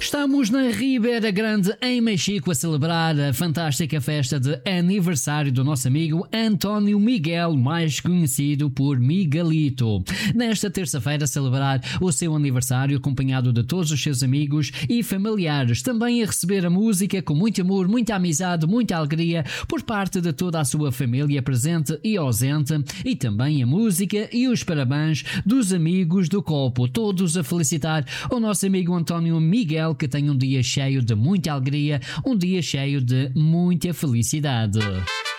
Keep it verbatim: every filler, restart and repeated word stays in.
Estamos na Ribeira Grande, em Mexico, a celebrar a fantástica festa de aniversário do nosso amigo António Miguel, mais conhecido por Miguelito. Nesta terça-feira, celebrar o seu aniversário acompanhado de todos os seus amigos e familiares. Também a receber a música com muito amor, muita amizade, muita alegria por parte de toda a sua família presente e ausente, e também a música e os parabéns dos amigos do Copo, todos a felicitar o nosso amigo António Miguel, que tem um dia cheio de muita alegria, um dia cheio de muita felicidade.